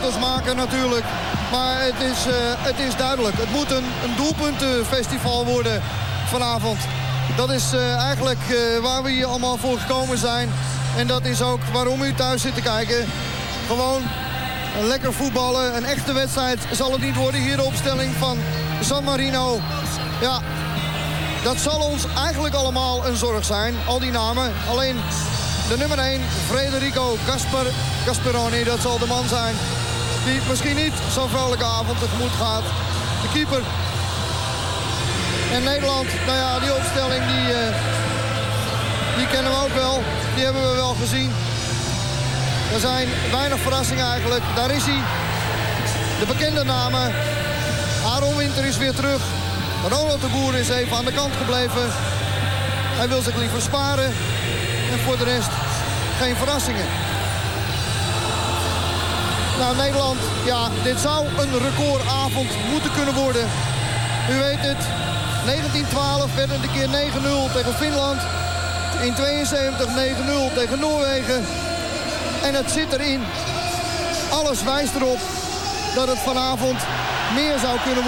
foto's maken natuurlijk. Maar het is duidelijk. Het moet een doelpuntenfestival worden vanavond. Dat is eigenlijk waar we hier allemaal voor gekomen zijn. En dat is ook waarom u thuis zit te kijken. Gewoon lekker voetballen. Een echte wedstrijd zal het niet worden. Hier de opstelling van San Marino. Ja, dat zal ons eigenlijk allemaal een zorg zijn. Al die namen. Alleen de nummer 1, Federico Gasperoni, dat zal de man zijn die misschien niet zo'n vrolijke avond tegemoet gaat. De keeper. En Nederland, nou ja, die opstelling die kennen we ook wel. Die hebben we wel gezien. Er zijn weinig verrassingen eigenlijk. Daar is hij. De bekende namen. Aaron Winter is weer terug. Ronald de Boer is even aan de kant gebleven. Hij wil zich liever sparen. En voor de rest geen verrassingen. Nou, Nederland, ja, dit zou een recordavond moeten kunnen worden. U weet het. 1912 werd het een keer 9-0 tegen Finland. In 72 9-0 tegen Noorwegen. En het zit erin. Alles wijst erop dat het vanavond meer zou kunnen worden.